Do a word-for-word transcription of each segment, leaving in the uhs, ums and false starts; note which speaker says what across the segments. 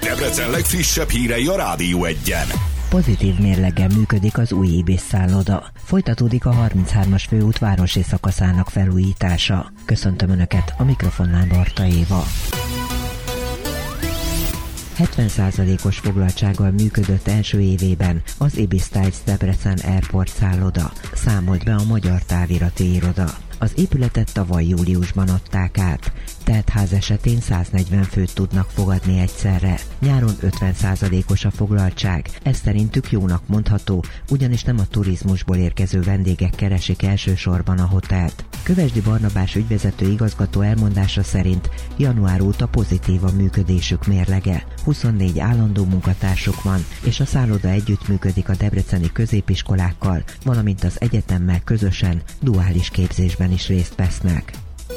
Speaker 1: Debrecen legfrissebb hírei a Rádió Egyen.
Speaker 2: Pozitív mérleggel működik az új Ibis szálloda. Folytatódik a harminchármas főút városi szakaszának felújítása. Köszöntöm Önöket, a mikrofonnál Barta Éva. hetven százalékos foglaltsággal működött első évében az Ibis Styles Debrecen Airport szálloda, számolt be a Magyar Távirati Iroda. Az épületet tavaly júliusban adták át. Teltház esetén száznegyven főt tudnak fogadni egyszerre. Nyáron ötven százalékos a foglaltság. Ez szerintük jónak mondható, ugyanis nem a turizmusból érkező vendégek keresik elsősorban a hotelt. Kövesdi Barnabás ügyvezető igazgató elmondása szerint január óta pozitív a működésük mérlege. huszonnégy állandó munkatársuk van, és a szálloda együttműködik a debreceni középiskolákkal, valamint az egyetemmel közösen duális képzésben is részt vesznek.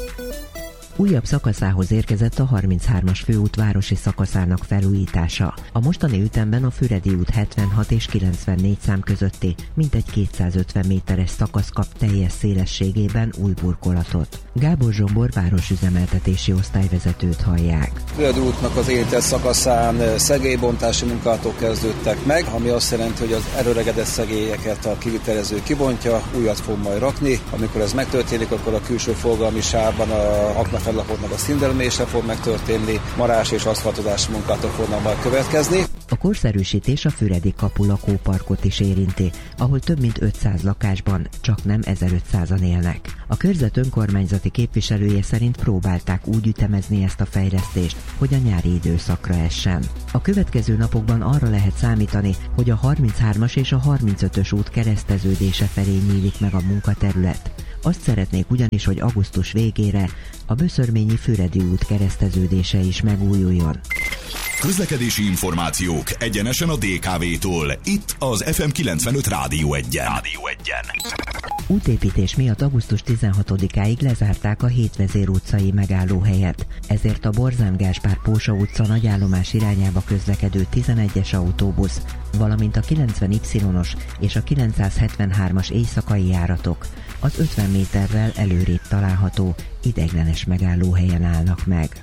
Speaker 2: Újabb szakaszához érkezett a harminchármas főút városi szakaszának felújítása. A mostani ütemben a Füredi út hetvenhat és kilencvennégy szám közötti mintegy kétszázötven méteres szakasz kap teljes szélességében új burkolatot. Gábor Zsombor városüzemeltetési osztályvezetőt hallják.
Speaker 3: Füredi útnak az érintett szakaszán szegélybontási munkálatok kezdődtek meg, ami azt jelenti, hogy az előregedett szegélyeket a kivitelező kibontja, újat fog majd rakni. Amikor ez megtörténik, akkor a külső forgalmi sávban a aknafellapotnak a színdelmése fog megtörténni, marás és aszfaltozási munkálatok fognak majd következni.
Speaker 2: A korszerűsítés a Füredi kapu lakóparkot is érinti, ahol több mint ötszáz lakásban csak nem ezerötszázan élnek. A körzet önkormányzati képviselője szerint próbálták úgy ütemezni ezt a fejlesztést, hogy a nyári időszakra essen. A következő napokban arra lehet számítani, hogy a harminchármas és a harmincötös út kereszteződése felé nyílik meg a munkaterület. Azt szeretnék ugyanis, hogy augusztus végére a Böszörményi Füredi út kereszteződése is megújuljon.
Speaker 1: Közlekedési információk egyenesen a dé ká vé-tól. Itt az ef em kilencvenöt Rádió Egyen. Rádió Egyen.
Speaker 2: Útépítés miatt augusztus tizenhatodikáig lezárták a Hétvezér utcai megállóhelyet, ezért a Borzán Gáspár Pósa utca nagyállomás irányába közlekedő tizenegyes autóbusz, valamint a kilencven Y-os és a kilencszázhetvenhármas éjszakai járatok az ötven méterrel előrébb található ideiglenes megállóhelyen állnak meg.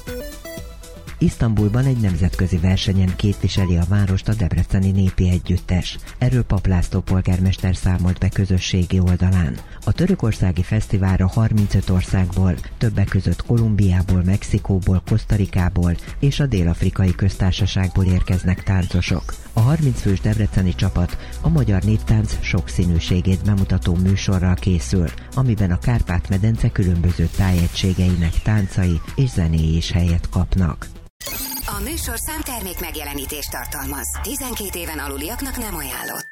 Speaker 2: Isztambulban egy nemzetközi versenyen képviseli a várost a debreceni népi együttes. Erről Pap László polgármester számolt be közösségi oldalán. A törökországi fesztiválra harmincöt országból, többek között Kolumbiából, Mexikóból, Kosztarikából és a Dél-Afrikai Köztársaságból érkeznek táncosok. A harminc fős debreceni csapat a magyar néptánc sokszínűségét bemutató műsorral készül, amiben a Kárpát-medence különböző tájegységeinek táncai és zenéi is helyet kapnak.
Speaker 4: A műsor számtermék megjelenítést tartalmaz. tizenkét éven aluliaknak nem ajánlott.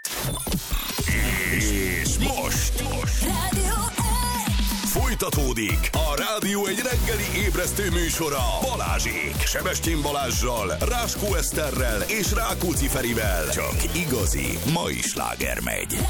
Speaker 1: És most, most.
Speaker 4: Rádió
Speaker 1: Folytatódik a Rádió egy reggeli ébresztő műsora Balázsék, Sebestyén Balázssal, Ráskó Eszterrel és Rákóczi Ferivel. Csak igazi mai sláger megy.